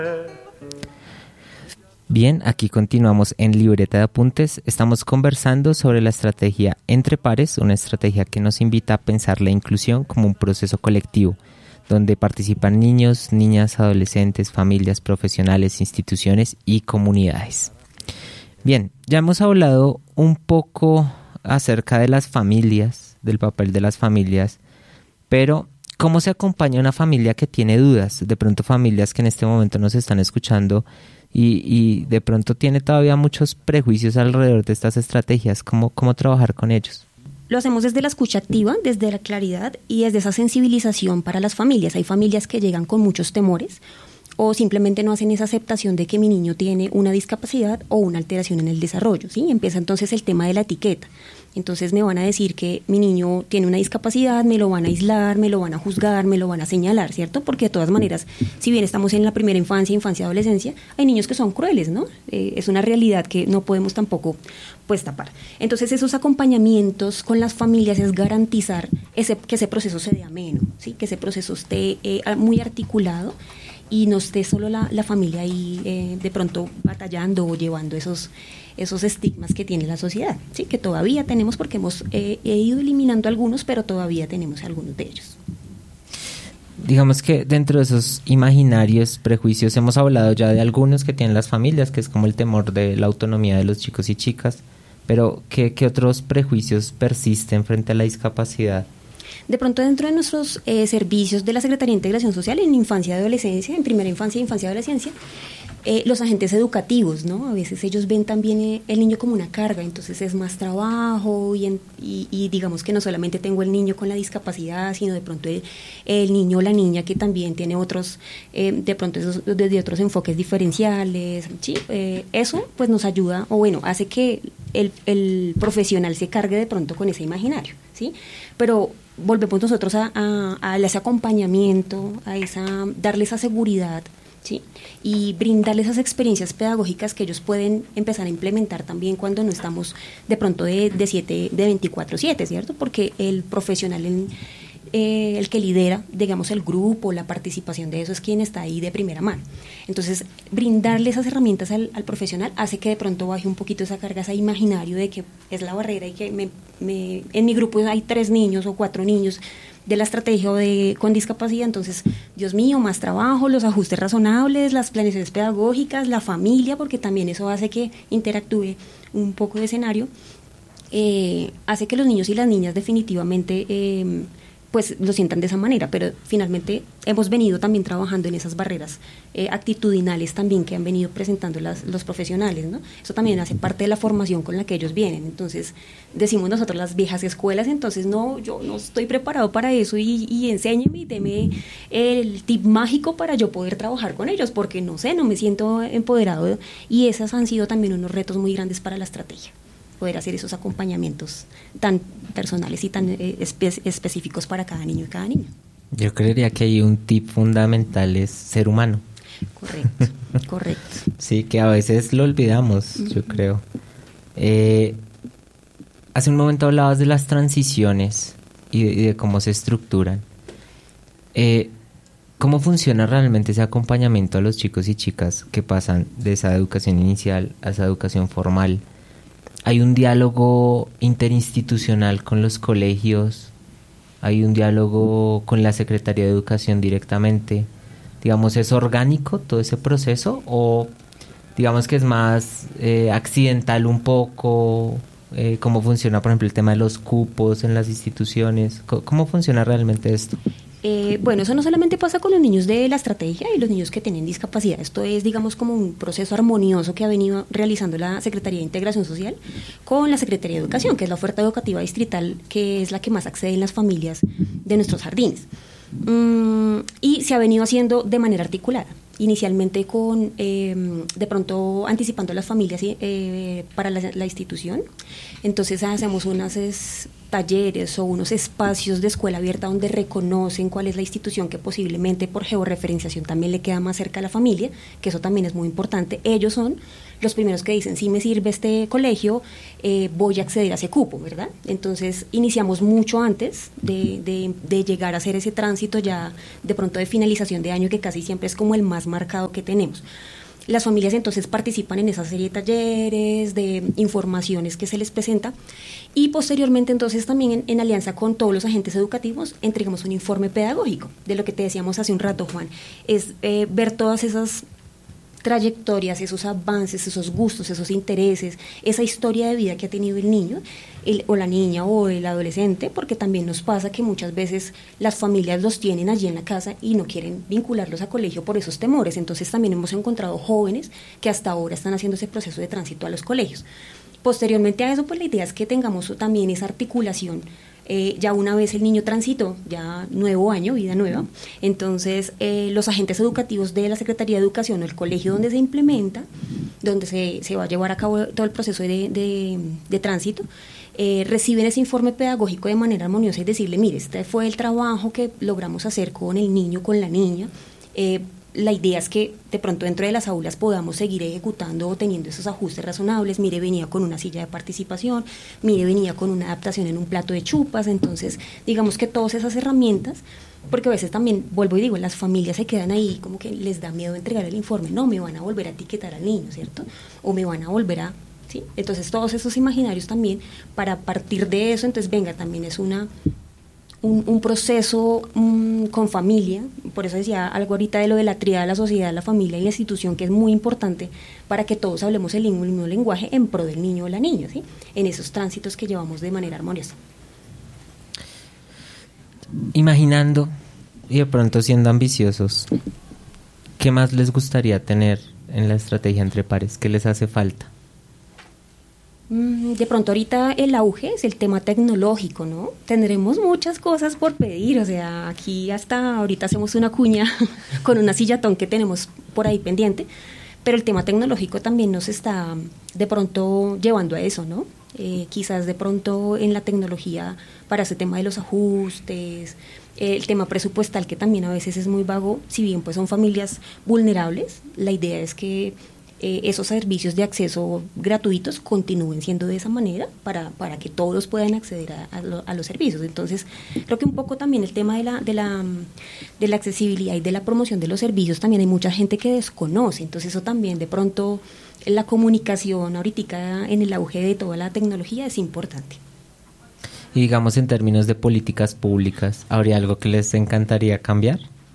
Bien, aquí continuamos en Libreta de Apuntes. Estamos conversando sobre la estrategia Entre Pares, una estrategia que nos invita a pensar la inclusión como un proceso colectivo, donde participan niños, niñas, adolescentes, familias, profesionales, instituciones y comunidades. Bien, ya hemos hablado un poco acerca de las familias, del papel de las familias, pero ¿cómo se acompaña una familia que tiene dudas? De pronto familias que en este momento nos están escuchando y de pronto tiene todavía muchos prejuicios alrededor de estas estrategias. ¿Cómo trabajar con ellos? Lo hacemos desde la escucha activa, desde la claridad y desde esa sensibilización para las familias. Hay familias que llegan con muchos temores o simplemente no hacen esa aceptación de que mi niño tiene una discapacidad o una alteración en el desarrollo, ¿sí? Empieza entonces el tema de la etiqueta. Entonces me van a decir que mi niño tiene una discapacidad, me lo van a aislar, me lo van a juzgar, me lo van a señalar, ¿cierto? Porque de todas maneras, si bien estamos en la primera infancia, adolescencia, hay niños que son crueles, ¿no? Es una realidad que no podemos tampoco pues tapar. Entonces esos acompañamientos con las familias es garantizar que ese proceso se dé ameno, ¿sí? Que ese proceso esté muy articulado y no esté solo la familia ahí de pronto batallando o llevando esos estigmas que tiene la sociedad, ¿sí? Que todavía tenemos porque hemos ido eliminando algunos, pero todavía tenemos algunos de ellos. Digamos que dentro de esos imaginarios, prejuicios, hemos hablado ya de algunos que tienen las familias, que es como el temor de la autonomía de los chicos y chicas, pero ¿qué otros prejuicios persisten frente a la discapacidad? De pronto dentro de nuestros servicios de la Secretaría de Integración Social en infancia y adolescencia, en primera infancia y adolescencia, los agentes educativos, ¿no? A veces ellos ven también el niño como una carga, entonces es más trabajo y digamos que no solamente tengo el niño con la discapacidad, sino de pronto el niño o la niña que también tiene otros, de pronto desde otros enfoques diferenciales, ¿sí? Eso pues nos ayuda, o bueno, hace que el profesional se cargue de pronto con ese imaginario, ¿sí? Pero volvemos nosotros a ese acompañamiento, darle esa seguridad, ¿sí? Y brindarles esas experiencias pedagógicas que ellos pueden empezar a implementar también cuando no estamos de pronto de 24/7, ¿cierto? Porque el profesional, el que lidera, digamos, el grupo, la participación de eso es quien está ahí de primera mano. Entonces, brindarle esas herramientas al profesional hace que de pronto baje un poquito esa carga, ese imaginario de que es la barrera y que en mi grupo hay 3 niños o 4 niños de la estrategia con discapacidad, entonces, Dios mío, más trabajo, los ajustes razonables, las planeaciones pedagógicas, la familia, porque también eso hace que interactúe un poco de escenario, hace que los niños y las niñas definitivamente pues lo sientan de esa manera, pero finalmente hemos venido también trabajando en esas barreras actitudinales también que han venido presentando los profesionales, ¿no? Eso también hace parte de la formación con la que ellos vienen. Entonces, decimos nosotros las viejas escuelas, entonces no, yo no estoy preparado para eso y enséñeme y deme el tip mágico para yo poder trabajar con ellos, porque no sé, no me siento empoderado, y esos han sido también unos retos muy grandes para la estrategia, poder hacer esos acompañamientos tan personales y tan específicos para cada niño y cada niña. Yo creería que hay un tip fundamental, es ser humano. Correcto. Sí, que a veces lo olvidamos, yo creo. Hace un momento hablabas de las transiciones y de cómo se estructuran. ¿Cómo funciona realmente ese acompañamiento a los chicos y chicas que pasan de esa educación inicial a esa educación formal? ¿Hay un diálogo interinstitucional con los colegios? ¿Hay un diálogo con la Secretaría de Educación directamente? Digamos, ¿es orgánico todo ese proceso? ¿O digamos que es más accidental un poco? ¿Cómo funciona, por ejemplo, el tema de los cupos en las instituciones? ¿Cómo funciona realmente esto? Bueno, eso no solamente pasa con los niños de la estrategia y los niños que tienen discapacidad. Esto es, digamos, como un proceso armonioso que ha venido realizando la Secretaría de Integración Social con la Secretaría de Educación, que es la oferta educativa distrital, que es la que más acceden las familias de nuestros jardines. Y se ha venido haciendo de manera articulada, inicialmente con, de pronto, anticipando a las familias para la institución. Entonces hacemos talleres o unos espacios de escuela abierta donde reconocen cuál es la institución que posiblemente por georreferenciación también le queda más cerca a la familia, que eso también es muy importante. Ellos son los primeros que dicen, si me sirve este colegio, voy a acceder a ese cupo, ¿verdad? Entonces iniciamos mucho antes de llegar a hacer ese tránsito ya de pronto de finalización de año, que casi siempre es como el más marcado que tenemos. Las familias entonces participan en esa serie de talleres, de informaciones que se les presenta, y posteriormente entonces también en alianza con todos los agentes educativos entregamos un informe pedagógico, de lo que te decíamos hace un rato, Juan, es ver todas esas trayectorias, esos avances, esos gustos, esos intereses, esa historia de vida que ha tenido el niño o la niña o el adolescente, porque también nos pasa que muchas veces las familias los tienen allí en la casa y no quieren vincularlos a colegio por esos temores. Entonces también hemos encontrado jóvenes que hasta ahora están haciendo ese proceso de tránsito a los colegios. Posteriormente a eso, pues la idea es que tengamos también esa articulación. Ya una vez el niño transitó, ya nuevo año, vida nueva, entonces los agentes educativos de la Secretaría de Educación o el colegio donde se implementa, donde se va a llevar a cabo todo el proceso de tránsito, reciben ese informe pedagógico de manera armoniosa y decirle, mire, este fue el trabajo que logramos hacer con el niño, con la niña. La idea es que de pronto dentro de las aulas podamos seguir ejecutando o teniendo esos ajustes razonables. Mire, venía con una silla de participación, mire, venía con una adaptación en un plato de chupas. Entonces, digamos que todas esas herramientas, porque a veces también, vuelvo y digo, las familias se quedan ahí como que les da miedo entregar el informe. No, me van a volver a etiquetar al niño, ¿cierto? O me van a volver a... ¿sí? Entonces, todos esos imaginarios también, para partir de eso, entonces, venga, también es un proceso con familia. Por eso decía algo ahorita de lo de la tríada de la sociedad, la familia y la institución, que es muy importante para que todos hablemos el mismo lenguaje en pro del niño o la niña, ¿sí? En esos tránsitos que llevamos de manera armoniosa. Imaginando y de pronto siendo ambiciosos, ¿qué más les gustaría tener en la estrategia entre pares? ¿Qué les hace falta? De pronto ahorita el auge es el tema tecnológico, ¿no? Tendremos muchas cosas por pedir, o sea, aquí hasta ahorita hacemos una cuña con una sillatón que tenemos por ahí pendiente, pero el tema tecnológico también nos está de pronto llevando a eso, ¿no? Quizás de pronto en la tecnología para ese tema de los ajustes, el tema presupuestal, que también a veces es muy vago, si bien pues son familias vulnerables, la idea es que esos servicios de acceso gratuitos continúen siendo de esa manera para que todos puedan acceder a los servicios. Entonces, creo que un poco también el tema de la accesibilidad y de la promoción de los servicios, también hay mucha gente que desconoce, entonces eso también de pronto la comunicación ahorita en el auge de toda la tecnología es importante. Y digamos en términos de políticas públicas, ¿habría algo que les encantaría cambiar?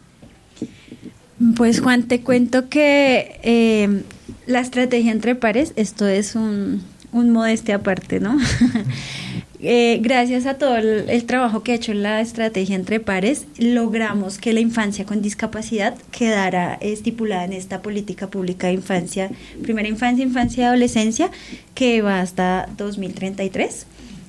Pues Juan, te cuento que la estrategia entre pares, esto es un modestia aparte, ¿no? Gracias a todo el trabajo que ha hecho la estrategia entre pares, logramos que la infancia con discapacidad quedara estipulada en esta política pública de infancia, primera infancia, infancia y adolescencia, que va hasta 2033.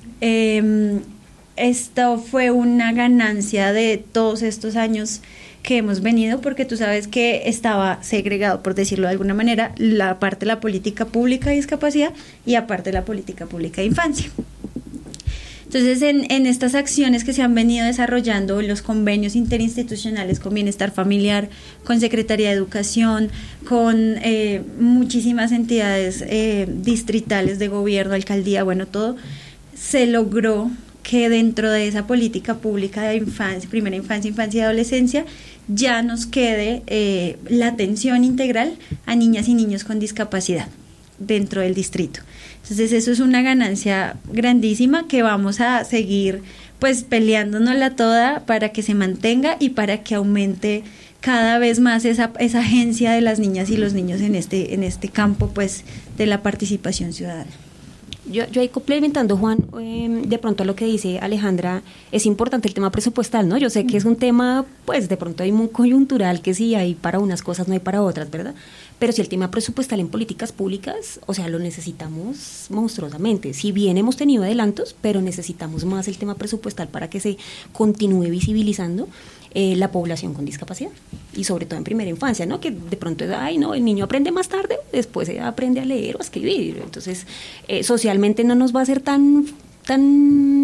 Esto fue una ganancia de todos estos años que hemos venido, porque tú sabes que estaba segregado, por decirlo de alguna manera, la parte de la política pública de discapacidad y aparte de la política pública de infancia. Entonces, en estas acciones que se han venido desarrollando, los convenios interinstitucionales con Bienestar Familiar, con Secretaría de Educación, con muchísimas entidades distritales de gobierno, alcaldía, bueno, todo, se logró que dentro de esa política pública de infancia, primera infancia, infancia y adolescencia, ya nos quede la atención integral a niñas y niños con discapacidad dentro del distrito. Entonces eso es una ganancia grandísima que vamos a seguir pues peleándonosla toda para que se mantenga y para que aumente cada vez más esa agencia de las niñas y los niños en este campo pues de la participación ciudadana. Yo ahí complementando, Juan, de pronto lo que dice Alejandra, es importante el tema presupuestal, ¿no? Yo sé que es un tema, pues de pronto hay muy coyuntural, que sí hay para unas cosas, no hay para otras, ¿verdad? Pero si el tema presupuestal en políticas públicas, o sea, lo necesitamos monstruosamente. Si bien hemos tenido adelantos, pero necesitamos más el tema presupuestal para que se continúe visibilizando la población con discapacidad, y sobre todo en primera infancia, ¿no? Que de pronto es, ay, no, el niño aprende más tarde, después aprende a leer o a escribir, entonces socialmente no nos va a ser tan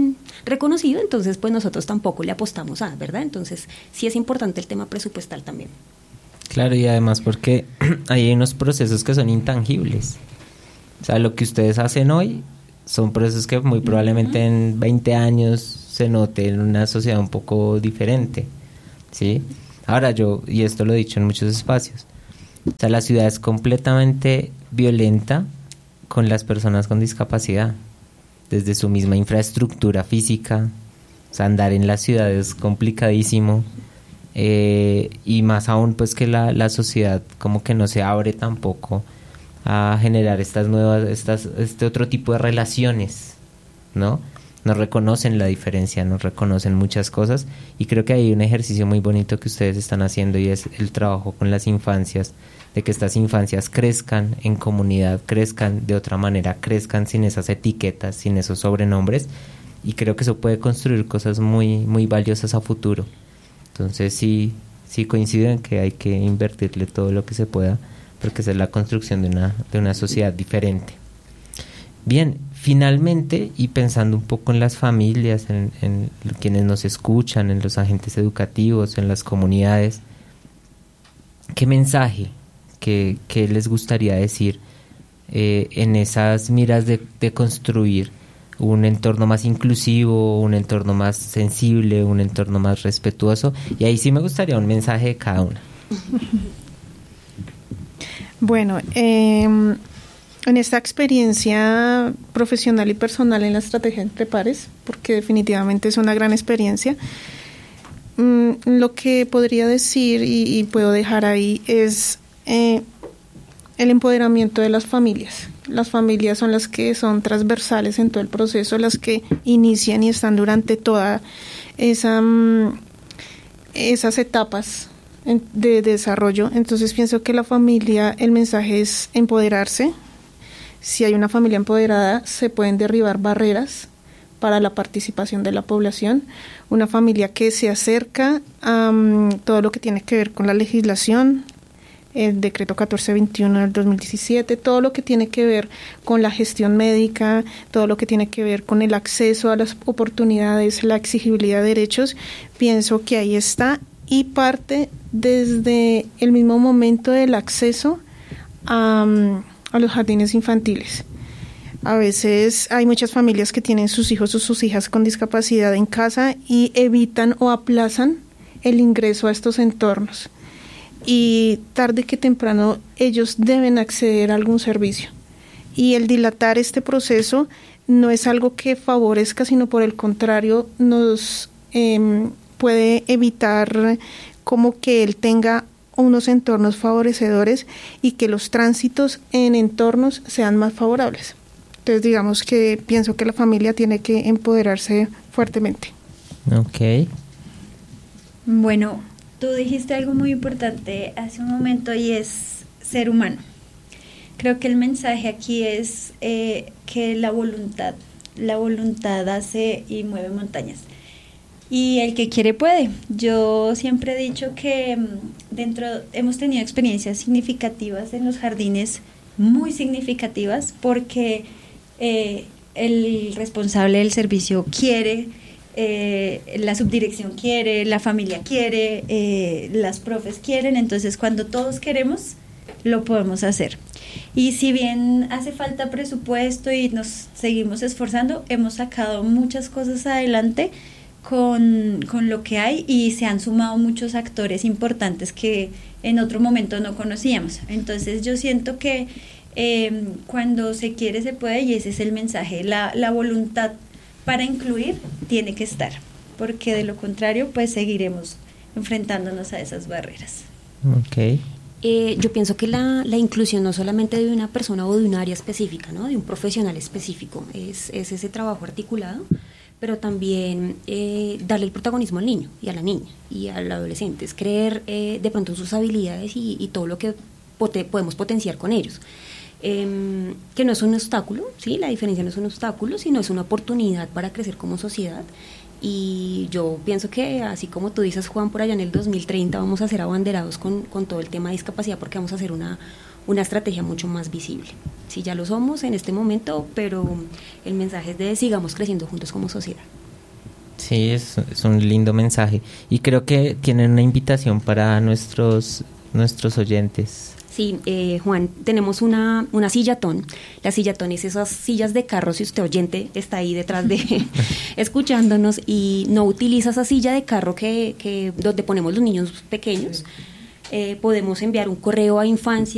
reconocido, entonces pues nosotros tampoco le apostamos a, ¿verdad? Entonces sí es importante el tema presupuestal también. Claro, y además porque hay unos procesos que son intangibles. O sea, lo que ustedes hacen hoy son procesos que muy probablemente en 20 años se note en una sociedad un poco diferente, ¿sí? Ahora y esto lo he dicho en muchos espacios, o sea, la ciudad es completamente violenta con las personas con discapacidad, desde su misma infraestructura física, o sea, andar en la ciudad es complicadísimo, y más aún pues que la sociedad como que no se abre tampoco a generar este otro tipo de relaciones, ¿no? No reconocen la diferencia, no reconocen muchas cosas, y creo que hay un ejercicio muy bonito que ustedes están haciendo, y es el trabajo con las infancias, de que estas infancias crezcan en comunidad, crezcan de otra manera, crezcan sin esas etiquetas, sin esos sobrenombres, y creo que eso puede construir cosas muy, muy valiosas a futuro. Entonces sí coincido en que hay que invertirle todo lo que se pueda, porque esa es la construcción de una sociedad diferente. Bien, finalmente, y pensando un poco en las familias, en quienes nos escuchan, en los agentes educativos, en las comunidades, ¿qué mensaje que les gustaría decir en esas miras de construir un entorno más inclusivo, un entorno más sensible, un entorno más respetuoso? Y ahí sí me gustaría un mensaje de cada una. Bueno, en esta experiencia profesional y personal en la estrategia entre pares, porque definitivamente es una gran experiencia, lo que podría decir y puedo dejar ahí es el empoderamiento de las familias. Las familias son las que son transversales en todo el proceso, las que inician y están durante toda esas etapas de desarrollo. Entonces pienso que la familia, el mensaje es empoderarse. Si hay una familia empoderada, se pueden derribar barreras para la participación de la población. Una familia que se acerca a todo lo que tiene que ver con la legislación, el decreto 1421 del 2017, todo lo que tiene que ver con la gestión médica, todo lo que tiene que ver con el acceso a las oportunidades, la exigibilidad de derechos, pienso que ahí está, y parte desde el mismo momento del acceso a los jardines infantiles. A veces hay muchas familias que tienen sus hijos o sus hijas con discapacidad en casa y evitan o aplazan el ingreso a estos entornos. Y tarde que temprano ellos deben acceder a algún servicio. Y el dilatar este proceso no es algo que favorezca, sino por el contrario nos puede evitar como que él tenga unos entornos favorecedores y que los tránsitos en entornos sean más favorables. Entonces digamos que pienso que la familia tiene que empoderarse fuertemente. Ok. Bueno, tú dijiste algo muy importante hace un momento y es ser humano. Creo que el mensaje aquí es que la voluntad hace y mueve montañas. Y el que quiere puede. Yo siempre he dicho que hemos tenido experiencias significativas en los jardines, muy significativas, porque el responsable del servicio quiere, la subdirección quiere, la familia quiere, las profes quieren. Entonces cuando todos queremos, lo podemos hacer. Y si bien hace falta presupuesto y nos seguimos esforzando, hemos sacado muchas cosas adelante con lo que hay, y se han sumado muchos actores importantes que en otro momento no conocíamos. Entonces yo siento que cuando se quiere se puede, y ese es el mensaje. La voluntad para incluir tiene que estar, porque de lo contrario pues seguiremos enfrentándonos a esas barreras. Okay. Yo pienso que la inclusión no solamente de una persona o de un área específica, ¿no? De un profesional específico, es ese trabajo articulado, pero también darle el protagonismo al niño y a la niña y al adolescente, es creer de pronto en sus habilidades y todo lo que podemos potenciar con ellos. Que no es un obstáculo, ¿sí? La diferencia no es un obstáculo, sino es una oportunidad para crecer como sociedad. Y yo pienso que, así como tú dices, Juan, por allá en el 2030 vamos a ser abanderados con todo el tema de discapacidad, porque vamos a hacer una estrategia mucho más visible. Sí, ya lo somos en este momento, pero el mensaje es de sigamos creciendo juntos como sociedad. Sí, es un lindo mensaje. Y creo que tienen una invitación para nuestros oyentes. Sí, Juan, tenemos una sillatón. La sillatón es esas sillas de carro, si usted oyente está ahí detrás de escuchándonos y no utiliza esa silla de carro que donde ponemos los niños pequeños. Podemos enviar un correo a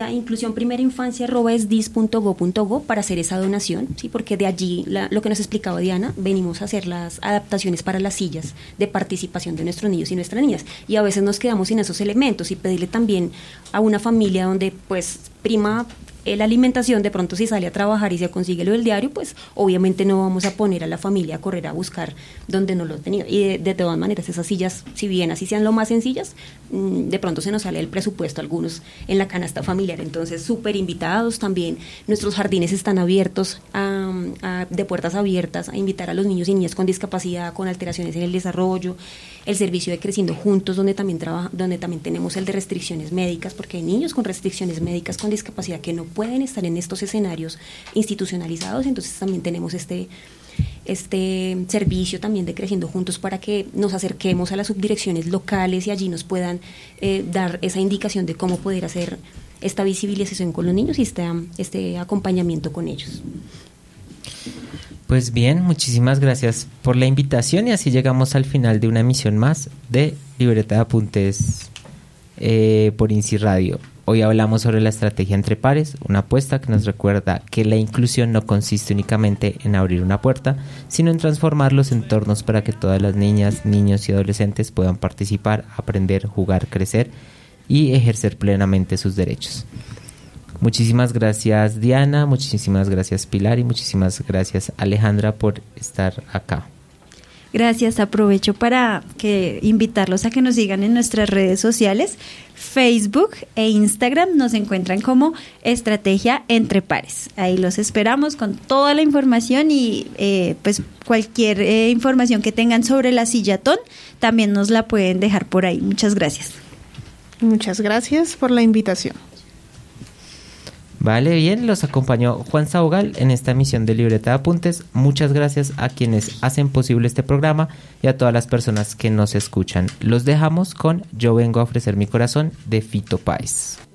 inclusiónprimerainfancia@esdis.go.go para hacer esa donación, ¿sí? Porque de allí, lo que nos explicaba Diana, venimos a hacer las adaptaciones para las sillas de participación de nuestros niños y nuestras niñas. Y a veces nos quedamos sin esos elementos y pedirle también a una familia donde pues prima la alimentación, de pronto si sale a trabajar y se consigue lo del diario, pues obviamente no vamos a poner a la familia a correr a buscar donde no lo ha tenido. Y de todas maneras, esas sillas, si bien así sean lo más sencillas, de pronto se nos sale el presupuesto algunos en la canasta familiar. Entonces, súper invitados también. Nuestros jardines están abiertos, de puertas abiertas, a invitar a los niños y niñas con discapacidad, con alteraciones en el desarrollo, el servicio de Creciendo Juntos, donde también tenemos el de restricciones médicas, porque hay niños con restricciones médicas, con discapacidad, que no pueden estar en estos escenarios institucionalizados. Entonces también tenemos este servicio también de Creciendo Juntos para que nos acerquemos a las subdirecciones locales y allí nos puedan dar esa indicación de cómo poder hacer esta visibilización con los niños y este acompañamiento con ellos. Pues bien, muchísimas gracias por la invitación y así llegamos al final de una emisión más de Libreta de Apuntes por INSI Radio. Hoy hablamos sobre la estrategia entre pares, una apuesta que nos recuerda que la inclusión no consiste únicamente en abrir una puerta, sino en transformar los entornos para que todas las niñas, niños y adolescentes puedan participar, aprender, jugar, crecer y ejercer plenamente sus derechos. Muchísimas gracias Diana, muchísimas gracias Pilar y muchísimas gracias Alejandra por estar acá. Gracias, aprovecho para invitarlos a que nos sigan en nuestras redes sociales, Facebook e Instagram, nos encuentran como Estrategia Entre Pares. Ahí los esperamos con toda la información y pues cualquier información que tengan sobre la sillatón también nos la pueden dejar por ahí. Muchas gracias. Muchas gracias por la invitación. Vale, bien, los acompañó Juan Saugal en esta emisión de Libreta de Apuntes. Muchas gracias a quienes hacen posible este programa y a todas las personas que nos escuchan. Los dejamos con Yo vengo a ofrecer mi corazón de Fito Páez.